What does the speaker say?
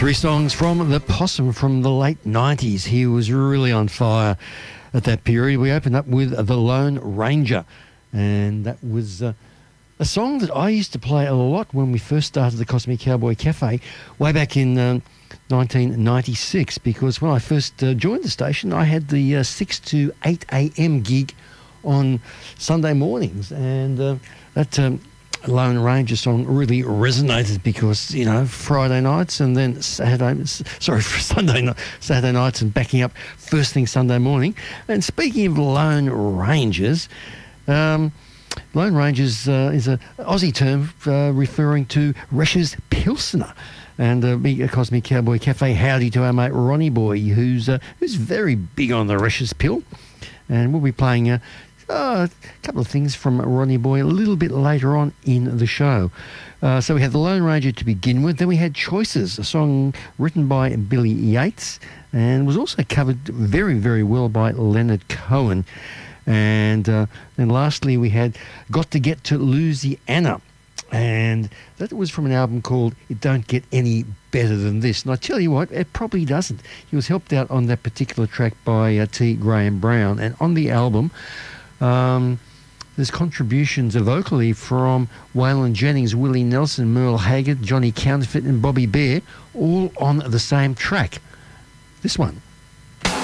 Three songs from The Possum from the late 90s. He was really on fire at that period. We opened up with The Lone Ranger, and that was a song that I used to play a lot when we first started the Cosmic Cowboy Cafe way back in 1996, because when I first joined the station, I had the 6 to 8 a.m. gig on Sunday mornings, and that Lone Ranger song really resonated because, you know, Friday nights and then Saturday nights and backing up first thing Sunday morning. And speaking of Lone Rangers, Lone Rangers is an Aussie term referring to Resch's Pilsner. And me, Cosmic Cowboy Cafe, howdy to our mate Ronnie Boy, who's very big on the Resch's Pill. And we'll be playing a couple of things from Ronnie Boy a little bit later on in the show. So we had The Lone Ranger to begin with. Then we had Choices, a song written by Billy Yates and was also covered very, very well by Leonard Cohen. And then lastly we had Got to Get to Louisiana. And that was from an album called It Don't Get Any Better Than This. And I tell you what, it probably doesn't. He was helped out on that particular track by T. Graham Brown. And on the album, there's contributions vocally from Waylon Jennings, Willie Nelson, Merle Haggard, Johnny Counterfeit and Bobby Bear, all on the same track. This one.